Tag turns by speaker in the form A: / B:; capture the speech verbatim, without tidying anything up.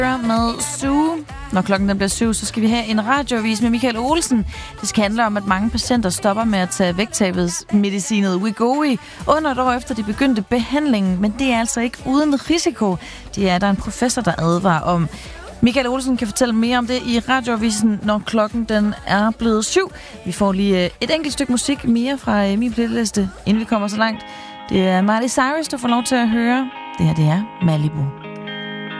A: med Sue. Når klokken den bliver syv, så skal vi have en radioavis med Michael Olsen. Det skal handle om, at mange patienter stopper med at tage vægttabsmedicinet Wegovy under et år efter de begyndte behandlingen. Men det er altså ikke uden risiko. Det er der en professor, der advarer om. Michael Olsen kan fortælle mere om det i radioavisen, når klokken den er blevet syv. Vi får lige et enkelt stykke musik mere fra min playliste, inden vi kommer så langt. Det er Miley Cyrus, der får lov til at høre. Det her, det er Malibu.